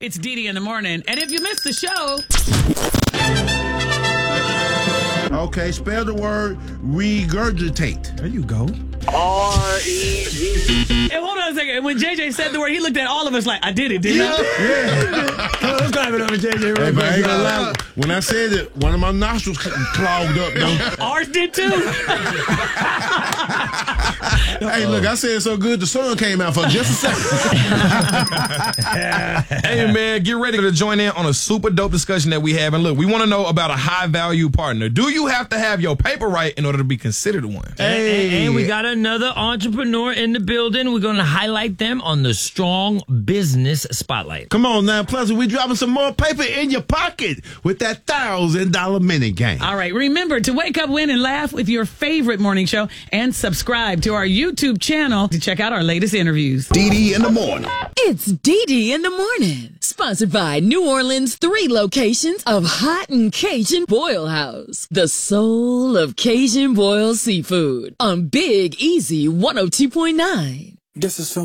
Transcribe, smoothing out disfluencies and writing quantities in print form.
It's DD in the morning. And if you missed the show... Okay, spell the word regurgitate. There you go. R-E-G. Hey, hold on a second. When JJ said the word, he looked at all of us like, I did it, didn't I? Come on, let's clap it up for JJ. Hey, but I ain't gonna lie. When I said it, one of my nostrils clogged up, though. Ours did too. Hey, look, I said it so good, the sun came out for just a second. Hey, man, get ready to join in on a super dope discussion that we have. And look, we want to know about a high-value partner. Do you have to have your paper right in order to be considered one? Hey. And we got another entrepreneur in the building. We're going to highlight them on the Strong Business Spotlight. Come on now, plus we dropping some more paper in your pocket with that $1,000 mini game. All right, remember to wake up, win, and laugh with your favorite morning show and subscribe to our YouTube channel to check out our latest interviews. DD in the morning. It's DD in the morning. Sponsored by New Orleans' 3 locations of Hot and Cajun Boil House. The soul of Cajun boiled seafood on Big Easy 102.9. This is